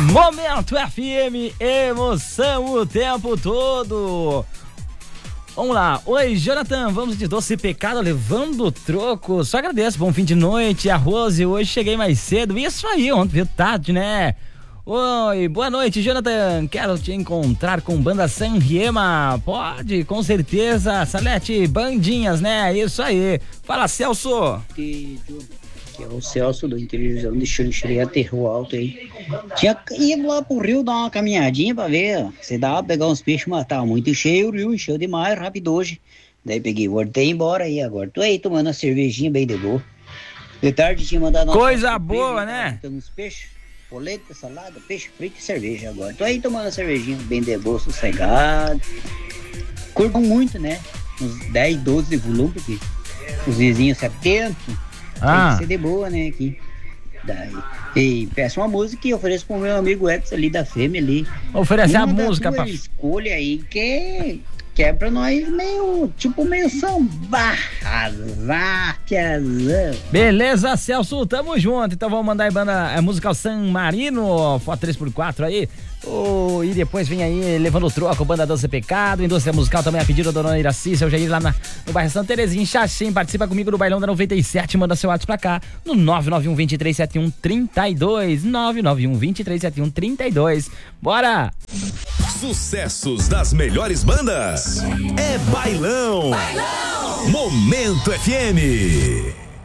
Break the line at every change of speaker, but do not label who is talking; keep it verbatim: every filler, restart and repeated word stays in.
Momento F M, emoção o tempo todo. Vamos lá, oi Jonathan, vamos de Doce Pecado levando troco. Só agradeço, bom fim de noite, a Rose, hoje cheguei mais cedo. Isso aí, ontem viu tarde, né? Oi, boa noite Jonathan, quero te encontrar com banda San Riema. Pode, com certeza, Salete, bandinhas, né? Isso aí, fala Celso.
Que, que é o Celso do interiorzão de Xanxerê, Aterro Alto aí. Tinha ido lá pro rio dar uma caminhadinha pra ver, se dava pra pegar uns peixes, mas tava muito cheio o rio, encheu demais, rápido hoje. Daí peguei, voltei embora aí agora. Tô aí tomando uma cervejinha bem de boa. De tarde tinha mandado uma
coisa boa, né?
Uns peixes, polenta, salada, peixe frito e cerveja agora. Tô aí tomando uma cervejinha bem de boa, sossegado. Curto muito, né? Uns dez, doze de volume, porque os vizinhos se atentam.
Ah.
Tem que ser de boa, né, aqui. Daí. E peço uma música e ofereço pro meu amigo Edson ali da Fêmea ali.
Oferece a música pra...
escolha aí que, que é pra nós meio, tipo meio samba.
Beleza, Celso, tamo junto. Então vamos mandar aí banda é, musical San Marino, foto três por quatro aí. Oh, e depois vem aí levando o troco, banda Doce Pecado, indústria musical também a pedido da dona Iraci, seu Jair lá na, no bairro Santa Terezinha, em Xaxim, participa comigo do Bailão da noventa e sete, manda seu WhatsApp pra cá, no nove nove um, dois três sete um, três dois, nove nove um, dois três sete um, três dois, bora!
Sucessos das melhores bandas, é Bailão, Bailão. Momento F M.